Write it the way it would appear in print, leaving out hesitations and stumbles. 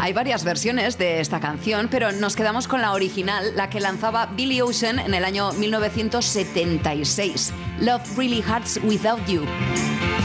Hay varias versiones de esta canción, pero nos quedamos con la original, la que lanzaba Billy Ocean en el año 1976. Love Really Hurts Without You.